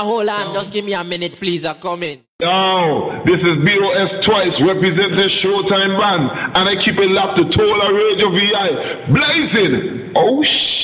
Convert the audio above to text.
Hold on, just give me a minute, please. I'm coming. Yo, this is BOS Twice representing Showtime Band, and I keep it locked to Tola Radio VI. Blazing! Oh shit!